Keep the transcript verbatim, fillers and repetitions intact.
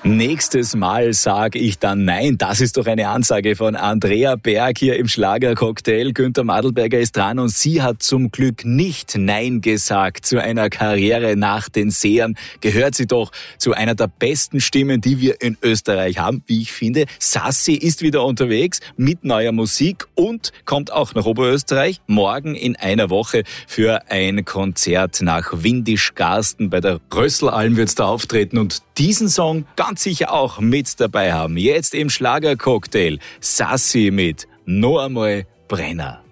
Nächstes Mal sage ich dann nein. Das ist doch eine Ansage von Andrea Berg hier im Schlagercocktail. Günther Madlberger ist dran und sie hat zum Glück nicht nein gesagt zu einer Karriere nach den Sehern. Gehört sie doch zu einer der besten Stimmen, die wir in Österreich haben, wie ich finde. Sassi ist wieder unterwegs mit neuer Musik und kommt auch nach Oberösterreich morgen in einer Woche für ein Konzert nach Windischgarsten. Bei der Rösselalm wird's da auftreten und diesen Song ganz sicher auch mit dabei haben. Jetzt im Schlagercocktail Sassi mit Noch einmal Brenner.